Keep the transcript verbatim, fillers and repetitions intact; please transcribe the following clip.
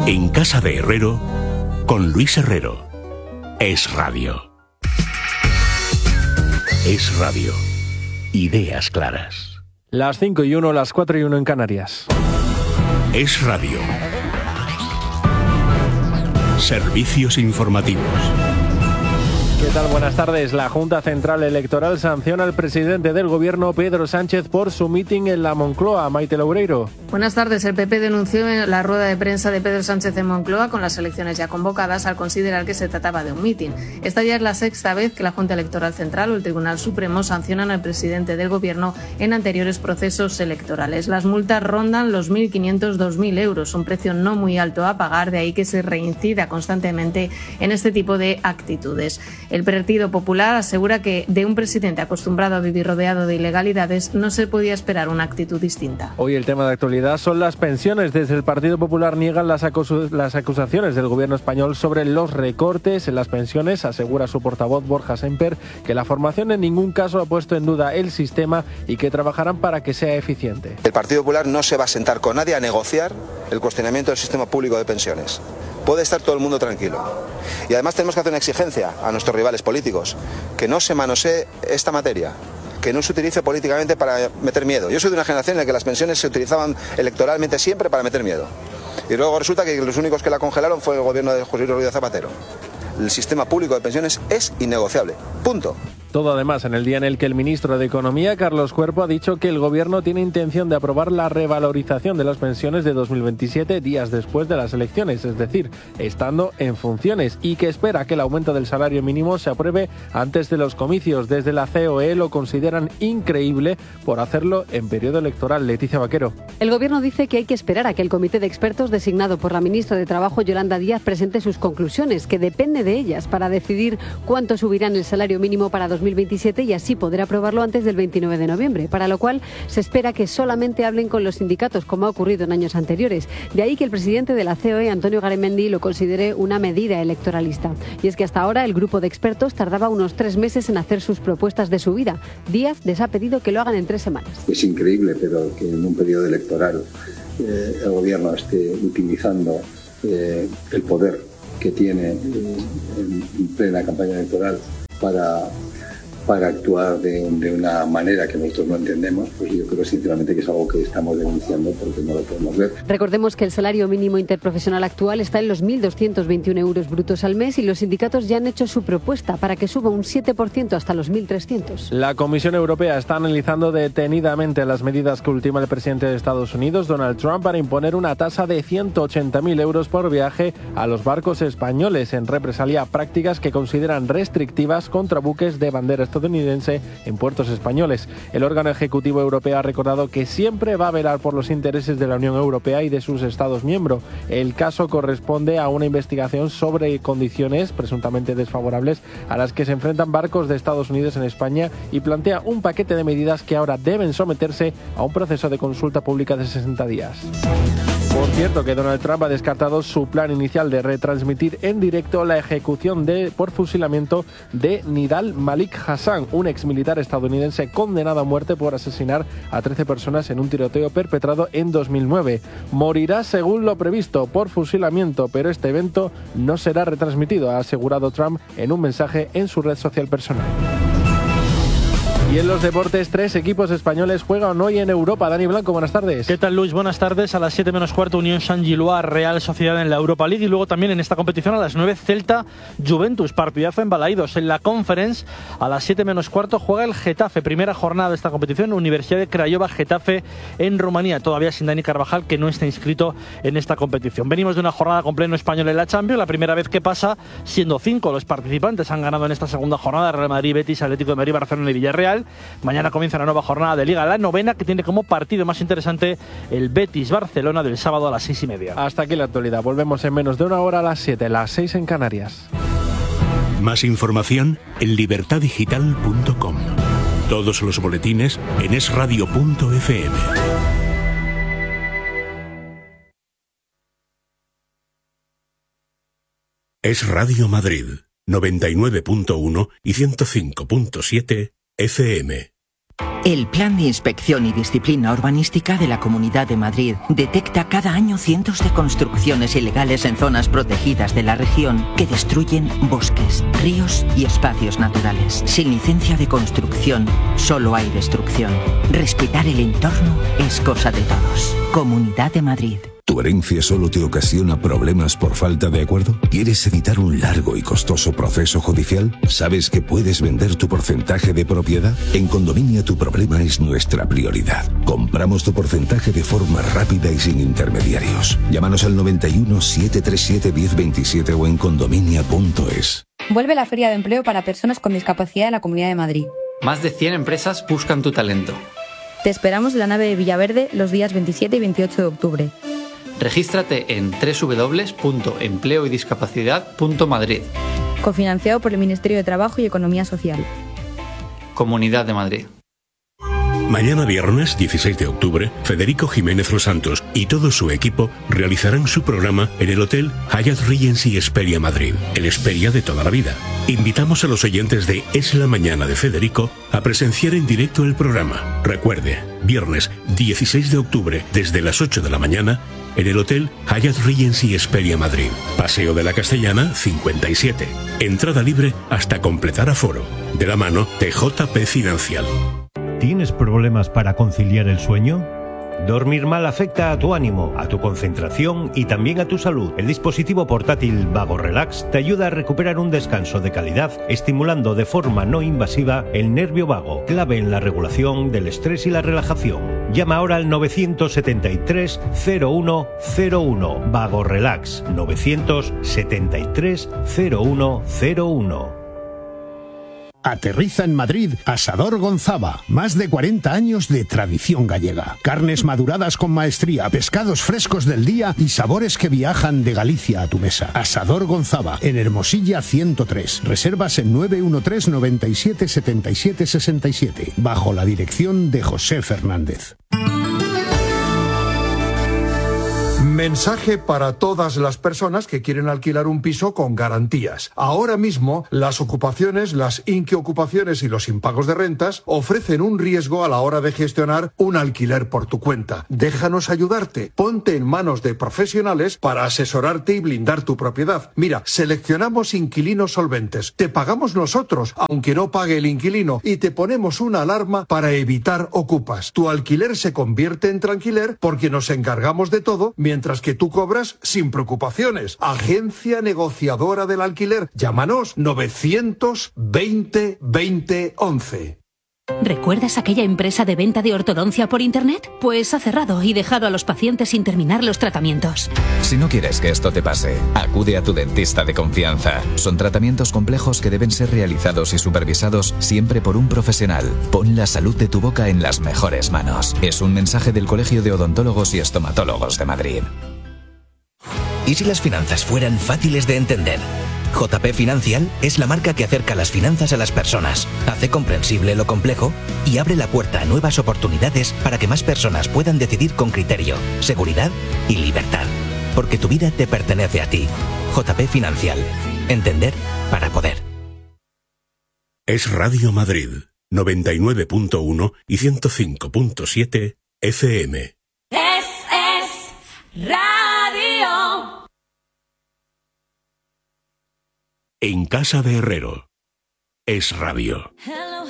En casa de Herrero, con Luis Herrero. Es Radio. Es Radio. Ideas claras. Las cinco y uno, las cuatro y uno en Canarias. Es Radio. Servicios informativos. ¿Qué tal? Buenas tardes. La Junta Central Electoral sanciona al presidente del Gobierno, Pedro Sánchez, por su mitin en la Moncloa. Maite Loureiro. Buenas tardes. El P P denunció en la rueda de prensa de Pedro Sánchez en Moncloa, con las elecciones ya convocadas, al considerar que se trataba de un mitin. Esta ya es la sexta vez que la Junta Electoral Central o el Tribunal Supremo sancionan al presidente del Gobierno en anteriores procesos electorales. Las multas rondan los mil quinientos a dos mil euros, un precio no muy alto a pagar, de ahí que se reincida constantemente en este tipo de actitudes. El Partido Popular asegura que de un presidente acostumbrado a vivir rodeado de ilegalidades no se podía esperar una actitud distinta. Hoy el tema de actualidad son las pensiones. Desde el Partido Popular niegan las, acus- las acusaciones del gobierno español sobre los recortes en las pensiones. Asegura su portavoz Borja Semper que la formación en ningún caso ha puesto en duda el sistema y que trabajarán para que sea eficiente. El Partido Popular no se va a sentar con nadie a negociar el cuestionamiento del sistema público de pensiones. Puede estar todo el mundo tranquilo. Y además tenemos que hacer una exigencia a nuestros rivales políticos, que no se manosee esta materia, que no se utilice políticamente para meter miedo. Yo soy de una generación en la que las pensiones se utilizaban electoralmente siempre para meter miedo. Y luego resulta que los únicos que la congelaron fue el gobierno de José Luis Rodríguez Zapatero. El sistema público de pensiones es innegociable. Punto. Todo además en el día en el que el ministro de Economía, Carlos Cuerpo, ha dicho que el Gobierno tiene intención de aprobar la revalorización de las pensiones de dos mil veintisiete días después de las elecciones, es decir, estando en funciones, y que espera que el aumento del salario mínimo se apruebe antes de los comicios. Desde la C O E lo consideran increíble por hacerlo en periodo electoral. Leticia Vaquero. El Gobierno dice que hay que esperar a que el comité de expertos designado por la ministra de Trabajo, Yolanda Díaz, presente sus conclusiones, que depende de ellas para decidir cuánto subirán el salario mínimo para dos mil veintisiete y así poder aprobarlo antes del veintinueve de noviembre, para lo cual se espera que solamente hablen con los sindicatos, como ha ocurrido en años anteriores. De ahí que el presidente de la C O E, Antonio Garamendi, lo considere una medida electoralista. Y es que hasta ahora el grupo de expertos tardaba unos tres meses en hacer sus propuestas de subida. Díaz les ha pedido que lo hagan en tres semanas. Es increíble, pero que en un periodo electoral eh, el gobierno esté utilizando eh, el poder que tiene eh, en plena campaña electoral para... para actuar de, de una manera que nosotros no entendemos, pues yo creo sinceramente que es algo que estamos denunciando porque no lo podemos ver. Recordemos que el salario mínimo interprofesional actual está en los mil doscientos veintiuno euros brutos al mes y los sindicatos ya han hecho su propuesta para que suba un siete por ciento hasta los mil trescientos. La Comisión Europea está analizando detenidamente las medidas que ultima el presidente de Estados Unidos, Donald Trump, para imponer una tasa de ciento ochenta mil euros por viaje a los barcos españoles, en represalia a prácticas que consideran restrictivas contra buques de bandera estadounidense en puertos españoles. El órgano ejecutivo europeo ha recordado que siempre va a velar por los intereses de la Unión Europea y de sus Estados miembros. El caso corresponde a una investigación sobre condiciones presuntamente desfavorables a las que se enfrentan barcos de Estados Unidos en España y plantea un paquete de medidas que ahora deben someterse a un proceso de consulta pública de sesenta días. Por cierto, que Donald Trump ha descartado su plan inicial de retransmitir en directo la ejecución de, por fusilamiento de Nidal Malik Hassan, un exmilitar estadounidense condenado a muerte por asesinar a trece personas en un tiroteo perpetrado en dos mil nueve. Morirá según lo previsto por fusilamiento, pero este evento no será retransmitido, ha asegurado Trump en un mensaje en su red social personal. Y en los deportes, tres equipos españoles juegan hoy en Europa. Dani Blanco, buenas tardes. ¿Qué tal, Luis? Buenas tardes. A las siete menos cuarto, Unión Saint-Gilloise, Real Sociedad en la Europa League. Y luego también en esta competición a las nueve, Celta Juventus. Partidazo en Balaídos. En la Conference, a las siete menos cuarto, juega el Getafe. Primera jornada de esta competición, Universidad de Craiova, Getafe en Rumanía. Todavía sin Dani Carvajal, que no está inscrito en esta competición. Venimos de una jornada con pleno español en la Champions. La primera vez que pasa, siendo cinco los participantes. Han ganado en esta segunda jornada Real Madrid, Betis, Atlético de Madrid, Barcelona y Villarreal. Mañana comienza la nueva jornada de Liga, la novena, que tiene como partido más interesante el Betis-Barcelona del sábado a las seis y media. Hasta aquí la actualidad. Volvemos en menos de una hora a las siete, las seis en Canarias. Más información en libertad digital punto com. Todos los boletines en es radio punto efe eme. Es Radio Madrid, noventa y nueve punto uno y ciento cinco punto siete efe eme. El Plan de Inspección y Disciplina Urbanística de la Comunidad de Madrid detecta cada año cientos de construcciones ilegales en zonas protegidas de la región que destruyen bosques, ríos y espacios naturales. Sin licencia de construcción, solo hay destrucción. Respetar el entorno es cosa de todos. Comunidad de Madrid. ¿Tu herencia solo te ocasiona problemas por falta de acuerdo? ¿Quieres evitar un largo y costoso proceso judicial? ¿Sabes que puedes vender tu porcentaje de propiedad? En Condominia tu problema es nuestra prioridad. Compramos tu porcentaje de forma rápida y sin intermediarios. Llámanos al noventa y uno, setecientos treinta y siete, diez veintisiete o en condominia punto es. Vuelve la Feria de Empleo para personas con discapacidad en la Comunidad de Madrid. Más de cien empresas buscan tu talento. Te esperamos en la nave de Villaverde los días veintisiete y veintiocho de octubre. Regístrate en doble u doble u doble u punto empleo y discapacidad punto madrid. Cofinanciado por el Ministerio de Trabajo y Economía Social. Comunidad de Madrid. Mañana viernes dieciséis de octubre, Federico Jiménez Los Santos y todo su equipo realizarán su programa en el Hotel Hyatt Regency Hesperia Madrid, el Hesperia de toda la vida. Invitamos a los oyentes de Es la Mañana de Federico a presenciar en directo el programa. Recuerde, viernes dieciséis de octubre desde las ocho de la mañana en el Hotel Hyatt Regency Hesperia Madrid. Paseo de la Castellana cincuenta y siete. Entrada libre hasta completar aforo. De la mano de J P Financial. ¿Tienes problemas para conciliar el sueño? Dormir mal afecta a tu ánimo, a tu concentración y también a tu salud. El dispositivo portátil Vago Relax te ayuda a recuperar un descanso de calidad, estimulando de forma no invasiva el nervio vago, clave en la regulación del estrés y la relajación. Llama ahora al novecientos setenta y tres, cero uno cero uno. Vago Relax, novecientos setenta y tres, cero uno cero uno. Aterriza en Madrid Asador Gonzaba. Más de cuarenta años de tradición gallega. Carnes maduradas con maestría, pescados frescos del día y sabores que viajan de Galicia a tu mesa. Asador Gonzaba, en Hermosilla ciento tres. Reservas en nueve uno tres, noventa y siete, setenta y siete, sesenta y siete. Bajo la dirección de José Fernández. Mensaje para todas las personas que quieren alquilar un piso con garantías. Ahora mismo, las ocupaciones, las inquiocupaciones y los impagos de rentas ofrecen un riesgo a la hora de gestionar un alquiler por tu cuenta. Déjanos ayudarte. Ponte en manos de profesionales para asesorarte y blindar tu propiedad. Mira, seleccionamos inquilinos solventes. Te pagamos nosotros, aunque no pague el inquilino, y te ponemos una alarma para evitar ocupas. Tu alquiler se convierte en tranquiler porque nos encargamos de todo, mientras que tú cobras sin preocupaciones. Agencia negociadora del alquiler. Llámanos novecientos veinte, veinte, once. ¿Recuerdas aquella empresa de venta de ortodoncia por internet? Pues ha cerrado y dejado a los pacientes sin terminar los tratamientos. Si no quieres que esto te pase, acude a tu dentista de confianza. Son tratamientos complejos que deben ser realizados y supervisados siempre por un profesional. Pon la salud de tu boca en las mejores manos. Es un mensaje del Colegio de Odontólogos y Estomatólogos de Madrid. ¿Y si las finanzas fueran fáciles de entender? J P Financial es la marca que acerca las finanzas a las personas, hace comprensible lo complejo y abre la puerta a nuevas oportunidades para que más personas puedan decidir con criterio, seguridad y libertad. Porque tu vida te pertenece a ti. J P Financial. Entender para poder. Es Radio Madrid, noventa y nueve punto uno y ciento cinco punto siete F M. Es, es Radio. En casa de Herrero, Es Radio.